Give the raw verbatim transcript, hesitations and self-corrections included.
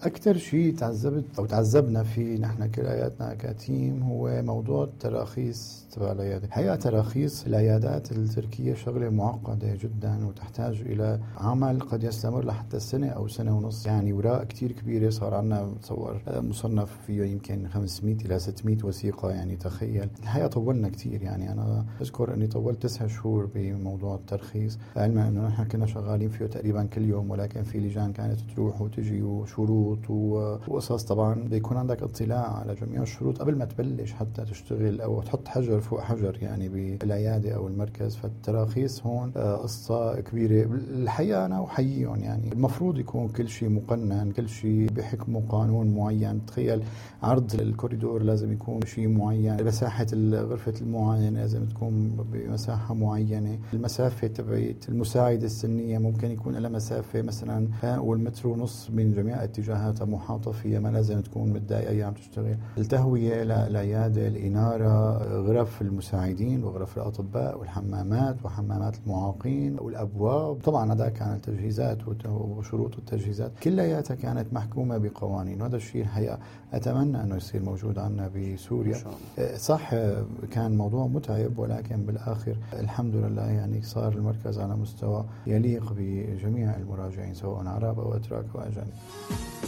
أكثر شيء تعذبت أو تعذبنا فيه نحن كلياتنا كتيم هو موضوع التراخيص تبع العيادة. الحقيقة تراخيص العيادات التركية شغلة معقدة جدا وتحتاج إلى عمل قد يستمر لحتى سنة أو سنة ونص، يعني وراء كتير كبيرة. صار عنا تصور مصنف فيه يمكن خمسمائة إلى ستمائة وثيقة، يعني تخيل. الحقيقة طولنا كتير، يعني أنا أذكر أني طولت تسع شهور بموضوع الترخيص، علما أنه نحن كنا شغالين فيه تقريبا كل يوم، ولكن في لجان كانت تروح وتجي وشروط وقصص. طبعا بيكون عندك اطلاع على جميع الشروط قبل ما تبلش حتى تشتغل أو تحط حجر فوق حجر يعني بالعيادة أو المركز. فالتراخيص هون قصة كبيرة. الحقيقة أنا أحييهم، يعني المفروض يكون كل شيء مقنن، كل شيء بحكمه قانون معين. تخيل عرض الكوريدور لازم يكون شيء معين، مساحة غرفة المعاينة لازم تكون بمساحة معينة، المسافة تبعت المساعدة السنية ممكن يكون لها مسافة مثلا، والمترو نص من جميع اتجاهاتها محاطة فيها، ما لازم تكون متضايقة أيام تشتغل. التهوية للعيادة، الإنارة، غرف المساعدين وغرف الأطباء والحمامات وحمامات المعاقين والأبواب. طبعا هذا كان التجهيزات وشروط التجهيزات كلياتها كانت محكومة بقوانين، وهذا الشيء الحقيقة أتمنى أنه يصير موجود عندنا بسوريا. صح كان موضوع متعب، ولكن بالآخر الحمد لله يعني صار المركز على مستوى يليق بجميع المراجعين سواء عرب أو أتراك أو أجانب.